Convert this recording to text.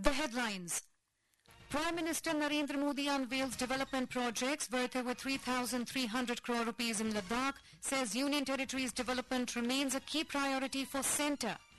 The headlines. Prime Minister Narendra Modi unveils development projects worth over 3,300 crore rupees in Ladakh, says Union Territory's development remains a key priority for centre.